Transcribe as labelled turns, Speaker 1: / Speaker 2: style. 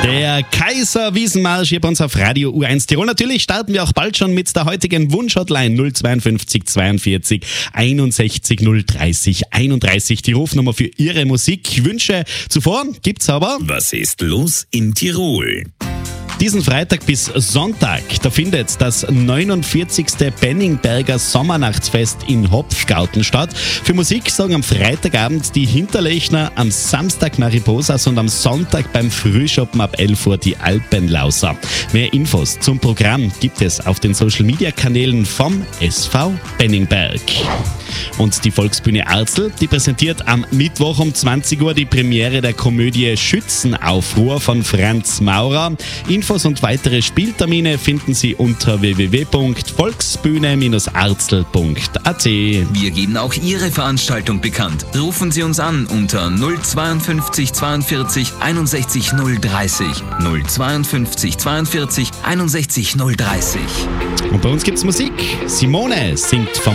Speaker 1: Der Kaiser-Wiesenmarsch hier bei uns auf Radio U1 Tirol. Natürlich starten wir auch bald schon mit der heutigen Wunschhotline 052 42 61 030 31. Die Rufnummer für Ihre Musikwünsche. Zuvor gibt's aber...
Speaker 2: Was ist los in Tirol?
Speaker 1: Diesen Freitag bis Sonntag, da findet das 49. Benningberger Sommernachtsfest in Hopfgarten statt. Für Musik sagen am Freitagabend die Hinterlechner, am Samstag Mariposas und am Sonntag beim Frühschoppen ab 11 Uhr die Alpenlauser. Mehr Infos zum Programm gibt es auf den Social-Media-Kanälen vom SV Benningberg. Und die Volksbühne Arzl, die präsentiert am Mittwoch um 20 Uhr die Premiere der Komödie Schützenaufruhr von Franz Maurer. Infos und weitere Spieltermine finden Sie unter www.volksbühne-arzl.at.
Speaker 3: Wir geben auch Ihre Veranstaltung bekannt. Rufen Sie uns an unter 052 42 61 030. 052 42 61 030.
Speaker 1: Und bei uns gibt's Musik. Simone singt vom